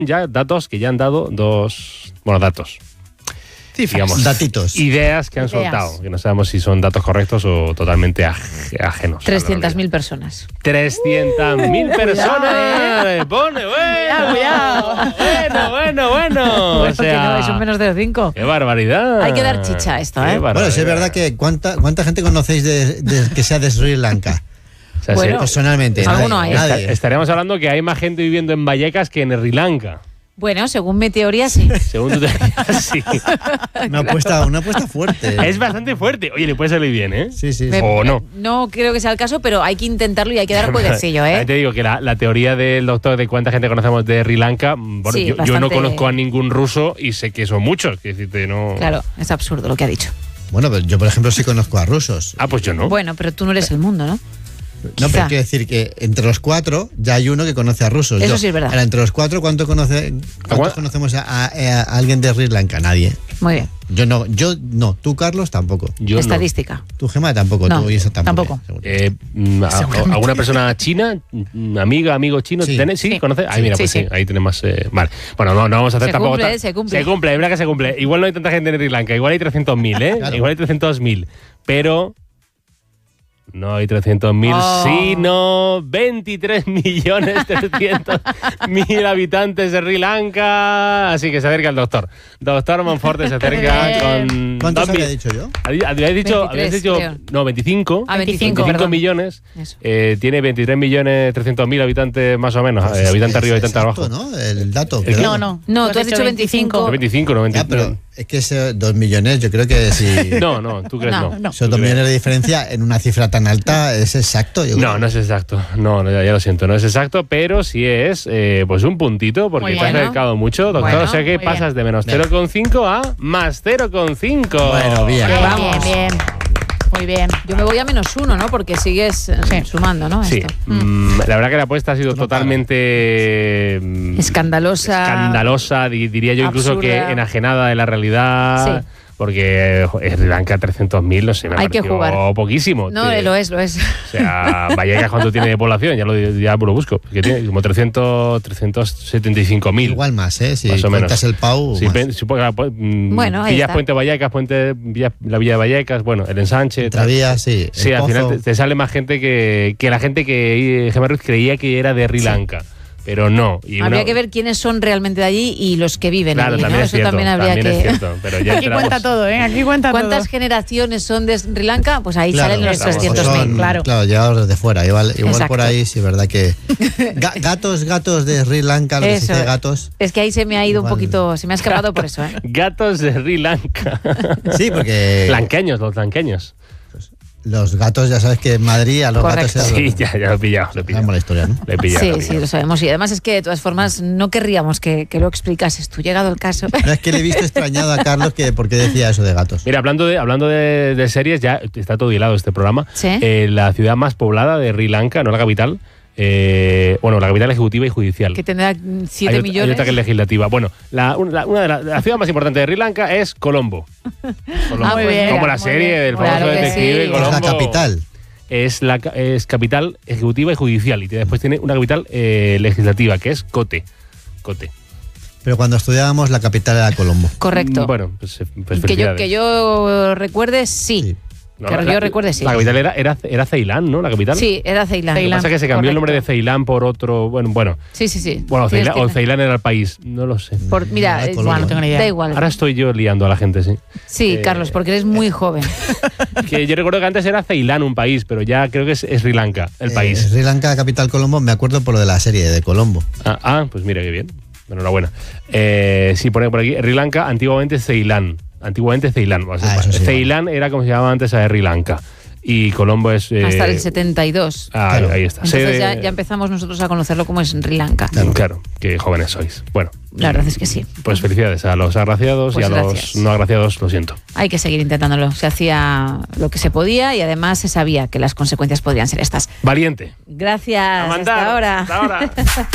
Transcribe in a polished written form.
ya datos que ya han dado datos. Digamos, datitos. Ideas que han soltado, que no sabemos si son datos correctos o totalmente ajenos. 300.000 personas. 300.000 personas. Pone, bueno. O sea, no, son menos de 5. ¡Qué barbaridad! Hay que dar chicha a esto, ¿eh? Bueno, sí es verdad que ¿cuánta gente conocéis que sea de Sri Lanka? O sea, bueno, personalmente, alguno hay. nadie. Estaríamos hablando que hay más gente viviendo en Vallecas que en Sri Lanka. Bueno, según mi teoría, sí. Según tu teoría, sí. Una apuesta fuerte. Es bastante fuerte. Oye, le puede salir bien, ¿eh? Sí. O no. No creo que sea el caso, pero hay que intentarlo y hay que dar jueguecillo, ¿eh? Te digo que la teoría del doctor de cuánta gente conocemos de Sri Lanka, bueno, Sí, yo no conozco a ningún ruso y sé que son muchos. Que decirte, no... Claro, es absurdo lo que ha dicho. Bueno, pero yo, por ejemplo, sí conozco a rusos. Ah, pues yo no. Bueno, pero tú no eres el mundo, ¿no? No, pero quiero decir que entre los 4 ya hay uno que conoce a rusos. Eso sí es verdad. Ahora, entre los 4, ¿cuántos conocemos a alguien de Sri Lanka? Nadie. Muy bien. Yo no. Tú, Carlos, tampoco. Yo Estadística. No. Tú, Gemma, tampoco. No, tú y esa tampoco. ¿Alguna persona china, amigo chino? Sí. ¿Sí? ¿Conoces? Ay, mira, pues sí. Ahí tenemos... vale. Bueno, no vamos a hacer tampoco... Se cumple. Se cumple, es verdad que se cumple. Igual no hay tanta gente en Sri Lanka. Igual hay 300.000, ¿eh? Claro. Igual hay 300.000. Pero... no hay 300.000, sino 23.300.000 habitantes de Sri Lanka. Así que se acerca el doctor. Doctor Monforte se acerca con... ¿Cuántos había dicho yo? Habías dicho, 23, no, 25. Ah, 25 millones. Eso. Tiene 23.300.000 habitantes más o menos. Habitantes arriba y habitantes abajo. ¿No? El dato. ¿El qué? No, tú has dicho 25. 25, no 25. Ya, pero es que ese 2 millones, yo creo que si... No, tú crees no. Esos 2 millones de diferencia en una cifra tan alta es exacto. Yo creo. No es exacto. No, ya lo siento, no es exacto, pero sí es pues un puntito, porque te has acercado mucho, doctor. Bueno, o sea que pasas de menos Bien. 0,5 a más 0,5. Bueno, bien. Vamos. Bien. Muy bien. Yo me voy a -1, ¿no? Porque sigues sumando, ¿no? Sí, Esto. la verdad que la apuesta ha sido totalmente Escandalosa. diría yo, incluso absurda. que enajenada de la realidad. Sí. Porque Sri Lanka 300.000, no sé, me Hay que pareció jugar. poquísimo. No, lo es. O sea, Vallecas, ¿cuánto tiene de población? Ya lo busco. Que tiene como 375.000. Igual más, ¿eh? Si Más o cuentas menos. el Pau. Sí, más. Bueno, ahí Villas está. Puente Vallecas, la Villa de Vallecas, bueno, el ensanche. Travía, sí. Sí, el al Pozo. final te sale más gente que la gente que Gemma Ruiz creía que era de Sri Lanka. Pero no. Habría que ver quiénes son realmente de allí y los que viven Claro, allí, ¿no? también es Eso cierto, también habría también que... es cierto, pero ya Aquí cuenta todo, ¿eh? Aquí cuenta ¿Cuántas todo. generaciones son de Sri Lanka? Pues ahí salen los estamos. 300.000. Claro. Claro, llegados desde fuera. Igual Exacto. por ahí, sí, verdad que... gatos de Sri Lanka, lo que se Eso. dice gatos. Es que ahí se me ha ido Igual. un poquito, se me ha escapado por eso, ¿eh? Gatos de Sri Lanka. Sí, porque Los lanqueños. los gatos, ya sabes que en Madrid a los Correcto. gatos... Sí, ya lo he pillado. Sabemos la historia, ¿no? Le he pillado. Sí, lo sabemos. Y además es que de todas formas no querríamos que lo explicases tú, llegado el caso. No, es que le he visto extrañado a Carlos que por qué decía eso de gatos. Mira, hablando de series, ya está todo hilado este programa. Sí. La ciudad más poblada de Sri Lanka, no la capital. La capital ejecutiva y judicial. Que tendrá 7 Hay millones. otra que es legislativa. Bueno, una de la ciudad más importante de Sri Lanka es Colombo. Muy bien, Como la muy serie bien. del famoso Claro que detective sí. Colombo. Es la capital. Es capital ejecutiva y judicial. Y después tiene una capital legislativa, que es Kotte. Pero cuando estudiábamos, la capital era Colombo. Correcto. Bueno, pues que felicidades. yo recuerde, sí. Sí. No, que yo recuerde, sí. La capital era Ceilán, ¿no? La capital. Sí, era Ceilán. Lo que pasa es que se cambió el nombre de Correcto. Ceilán por otro. Bueno. Sí. Bueno, Tienes que- Ceilán era el país. No lo sé. Mira, Colombo. Igual, no tengo ni idea. da igual. Ahora estoy yo liando a la gente, sí. Sí, Carlos, porque eres muy joven. Que yo recuerdo que antes era Ceilán un país, pero ya creo que es Sri Lanka el país. Sri Lanka, capital Colombo, me acuerdo por lo de la serie de Colombo. Pues mira, qué bien. Enhorabuena. Sí, pone por aquí, Sri Lanka, antiguamente Ceilán. O sea, eso sí, Ceilán era como se llamaba antes a Sri Lanka. Y Colombo es... Hasta el 72. Claro. Ahí está. Entonces ya empezamos nosotros a conocerlo como es Sri Lanka. Claro, qué jóvenes sois. Bueno, La verdad es que sí. pues felicidades a los agraciados Pues y a gracias. los no agraciados, lo siento. Hay que seguir intentándolo. Se hacía lo que se podía y además se sabía que las consecuencias podrían ser estas. Valiente. Gracias. A mandar. Hasta ahora. Hasta ahora.